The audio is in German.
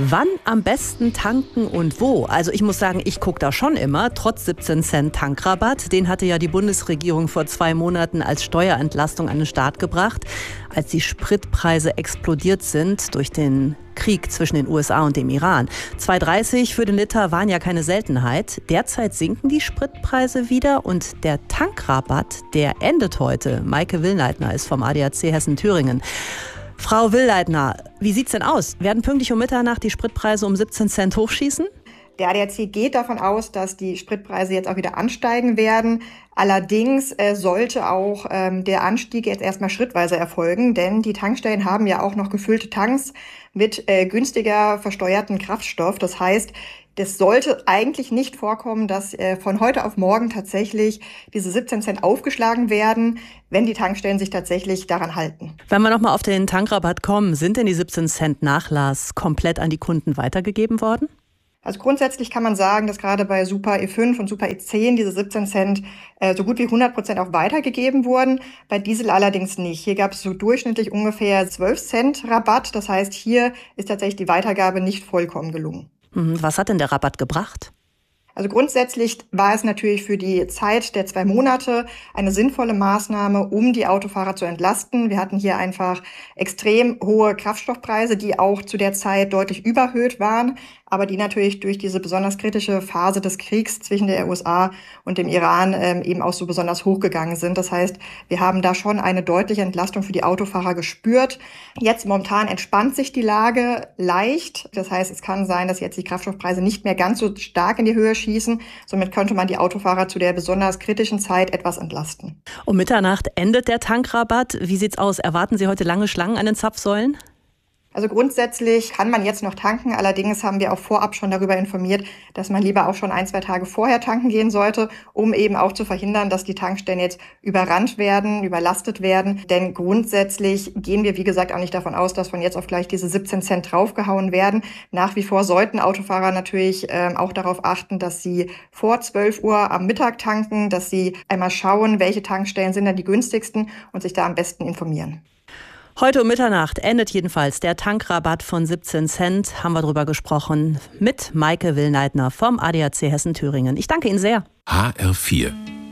Wann am besten tanken und wo? Also ich muss sagen, ich gucke da schon immer, trotz 17 Cent Tankrabatt. Den hatte ja die Bundesregierung vor 2 Monaten als Steuerentlastung an den Start gebracht, als die Spritpreise explodiert sind durch den Krieg zwischen den USA und dem Iran. 2,30 für den Liter waren ja keine Seltenheit. Derzeit sinken die Spritpreise wieder und der Tankrabatt, der endet heute. Maike Willleitner ist vom ADAC Hessen-Thüringen. Frau Willleitner, wie sieht's denn aus? Werden pünktlich um Mitternacht die Spritpreise um 17 Cent hochschießen? Der ADAC geht davon aus, dass die Spritpreise jetzt auch wieder ansteigen werden. Allerdings sollte auch der Anstieg jetzt erstmal schrittweise erfolgen, denn die Tankstellen haben ja auch noch gefüllte Tanks mit günstiger versteuerten Kraftstoff. Das heißt, das sollte eigentlich nicht vorkommen, dass von heute auf morgen tatsächlich diese 17 Cent aufgeschlagen werden, wenn die Tankstellen sich tatsächlich daran halten. Wenn wir nochmal auf den Tankrabatt kommen, sind denn die 17 Cent Nachlass komplett an die Kunden weitergegeben worden? Also grundsätzlich kann man sagen, dass gerade bei Super E5 und Super E10 diese 17 Cent so gut wie 100% auch weitergegeben wurden. Bei Diesel allerdings nicht. Hier gab es so durchschnittlich ungefähr 12 Cent Rabatt. Das heißt, hier ist tatsächlich die Weitergabe nicht vollkommen gelungen. Was hat denn der Rabatt gebracht? Also grundsätzlich war es natürlich für die Zeit der 2 Monate eine sinnvolle Maßnahme, um die Autofahrer zu entlasten. Wir hatten hier einfach extrem hohe Kraftstoffpreise, die auch zu der Zeit deutlich überhöht waren, aber die natürlich durch diese besonders kritische Phase des Kriegs zwischen der USA und dem Iran eben auch so besonders hochgegangen sind. Das heißt, wir haben da schon eine deutliche Entlastung für die Autofahrer gespürt. Jetzt momentan entspannt sich die Lage leicht. Das heißt, es kann sein, dass jetzt die Kraftstoffpreise nicht mehr ganz so stark in die Höhe schießen. Somit könnte man die Autofahrer zu der besonders kritischen Zeit etwas entlasten. Um Mitternacht endet der Tankrabatt. Wie sieht's aus? Erwarten Sie heute lange Schlangen an den Zapfsäulen? Also grundsätzlich kann man jetzt noch tanken. Allerdings haben wir auch vorab schon darüber informiert, dass man lieber auch schon 1-2 Tage vorher tanken gehen sollte, um eben auch zu verhindern, dass die Tankstellen jetzt überrannt werden, überlastet werden. Denn grundsätzlich gehen wir, wie gesagt, auch nicht davon aus, dass von jetzt auf gleich diese 17 Cent draufgehauen werden. Nach wie vor sollten Autofahrer natürlich auch darauf achten, dass sie vor 12 Uhr am Mittag tanken, dass sie einmal schauen, welche Tankstellen sind dann die günstigsten und sich da am besten informieren. Heute um Mitternacht endet jedenfalls der Tankrabatt von 17 Cent. Haben wir drüber gesprochen mit Maike Willleitner vom ADAC Hessen-Thüringen. Ich danke Ihnen sehr. HR4